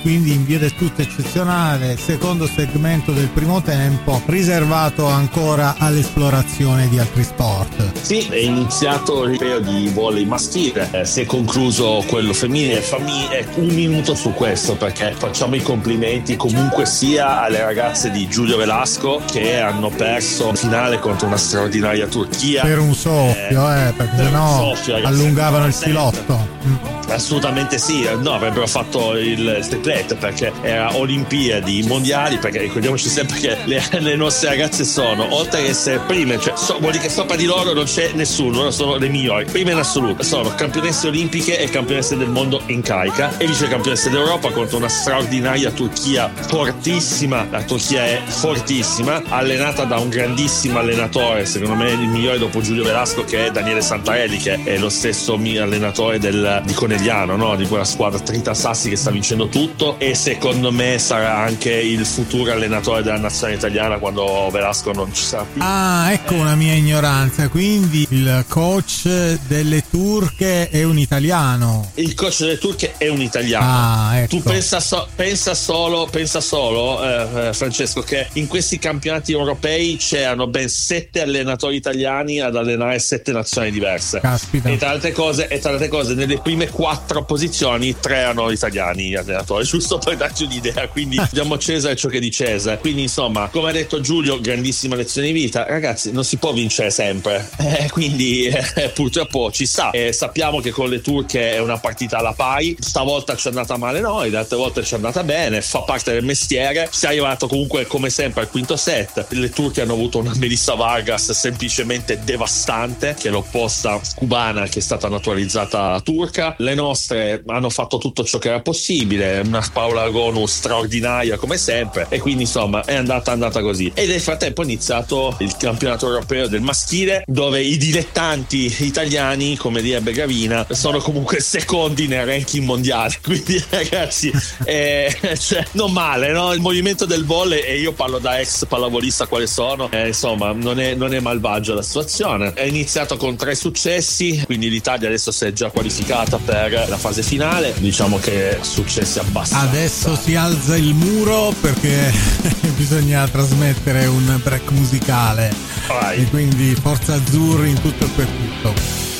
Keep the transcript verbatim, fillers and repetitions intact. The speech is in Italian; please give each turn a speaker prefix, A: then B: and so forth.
A: quindi in via del tutto eccezionale, secondo segmento del primo tempo, riservato ancora all'esplorazione di altri sport.
B: Sì, è iniziato il periodo di volley maschile, eh, si è concluso quello femminile. Fammi eh, un minuto su questo, perché facciamo i complimenti comunque sia alle ragazze di Giulio Velasco, che hanno perso in finale contro una straordinaria Turchia
A: per un soffio, eh, eh perché
B: per
A: sennò
B: soffio,
A: allungavano il filotto. Mm.
B: Assolutamente sì, no, avrebbero fatto il, il triplet, perché era Olimpiadi, mondiali, perché ricordiamoci sempre che le, le nostre ragazze sono, oltre ad essere prime, cioè so, vuol dire che sopra di loro non c'è nessuno, loro sono le migliori, prime in assoluto, sono campionesse olimpiche e campionesse del mondo in carica e vice campionesse d'Europa contro una straordinaria Turchia fortissima. La Turchia è fortissima, allenata da un grandissimo allenatore, secondo me il migliore dopo Giulio Velasco, che è Daniele Santarelli, che è lo stesso allenatore del, di Conegliano, no? Di quella squadra Trita Sassi che sta vincendo tutto, e secondo me sarà anche il futuro allenatore della nazionale italiana quando Velasco non ci sarà più.
A: Ah, ecco una mia ignoranza, quindi il coach delle turche è un italiano.
B: Il coach delle turche è un italiano.
A: Ah, ecco.
B: Tu pensa, so, pensa solo, pensa solo eh, eh, Francesco, che in questi campionati europei c'erano ben sette allenatori italiani ad allenare sette nazioni diverse.
A: Caspita.
B: E tra altre cose, e tra altre cose nelle prime quattro posizioni tre erano italiani allenatori, giusto per darci un'idea. Quindi diamo Cesare ciò che è di Cesare. Quindi insomma, come ha detto Giulio, grandissima lezione di vita. Ragazzi, non si può vincere sempre, eh, quindi eh, purtroppo ci sta. Eh, sappiamo che con le turche è una partita alla pari, stavolta ci è andata male noi, le altre volte ci è andata bene, fa parte del mestiere. Si è arrivato comunque come sempre al quinto set. Le turche hanno avuto una Melissa Vargas semplicemente devastante, che è l'opposta cubana che è stata naturalizzata turca. Le nostre hanno fatto tutto ciò che era possibile, una Paola Gonu straordinaria come sempre, e quindi insomma è andata andata così. E nel frattempo è iniziato il campionato europeo del maschile, dove i dilettanti italiani, come direbbe Gravina, sono comunque secondi nel ranking mondiale. Quindi ragazzi, eh, cioè, non male, no? Il movimento del volley, e io parlo da ex pallavolista quale sono, eh, insomma non è, non è malvagio la situazione. È iniziato con tre successi, quindi l'Italia adesso si è già qualificata per la fase finale. Diciamo che successi abbastanza.
A: Adesso si alza il muro perché bisogna trasmettere un break musicale.
B: Vai.
A: E quindi forza azzurri in tutto e per tutto.